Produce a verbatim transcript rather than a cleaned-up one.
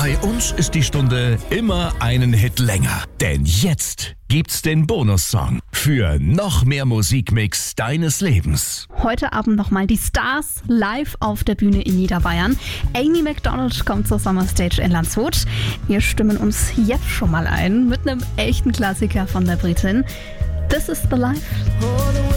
Bei uns ist die Stunde immer einen Hit länger. Denn jetzt gibt's den Bonussong für noch mehr Musikmix deines Lebens. Heute Abend nochmal die Stars live auf der Bühne in Niederbayern. Amy Macdonald kommt zur Summer Stage in Landshut. Wir stimmen uns jetzt schon mal ein mit einem echten Klassiker von der Britin. This is the Life.